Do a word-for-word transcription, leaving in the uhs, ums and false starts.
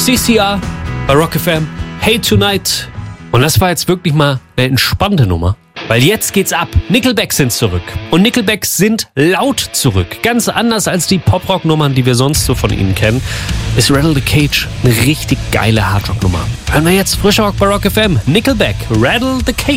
C C R bei Rock F M. Hey Tonight. Und das war jetzt wirklich mal eine entspannte Nummer. Weil jetzt geht's ab. Nickelback sind zurück. Und Nickelback sind laut zurück. Ganz anders als die Pop-Rock-Nummern, die wir sonst so von ihnen kennen, ist Rattle the Cage eine richtig geile Hardrock-Nummer. Hören wir jetzt frischer Rock bei Rock F M. Nickelback, Rattle the Cage.